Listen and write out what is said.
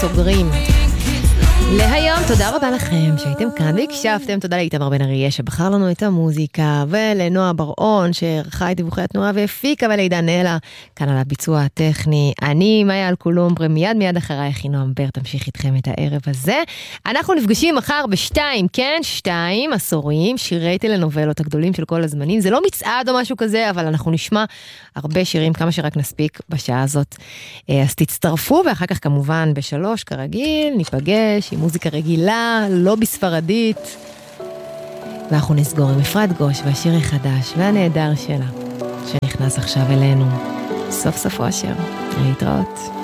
סוגרים להיום. תודה רבה לכם שהייתם כאן והקשבתם. תודה לאיתמר בן אריה שבחר לנו את המוזיקה, ולנועה ברעון שערכה את דיווחי התנועה והפיקה, ולעידן נלה כאן על הביצוע הטכני. אני מאיה אלקולומברה, מיד אחרייך נועם בר תמשיך איתכם את הערב הזה. אנחנו נפגשים מחר בשתיים, כן, 2 עשורים, שירי טלנובלות הגדולים של כל הזמנים. זה לא מצעד או משהו כזה, אבל אנחנו נשמע הרבה שירים, כמה שרק נספיק בשעה הזאת. אז תצטרפו, ואחר כך כמובן ב3 כרגיל ניפגש עם מוזיקה רגילה, לא בספרדית, ואנחנו נסגור עם אפרת גוש והשיר החדש והנהדר שלה שנכנס עכשיו אלינו, סוף סוף אושר. להתראות.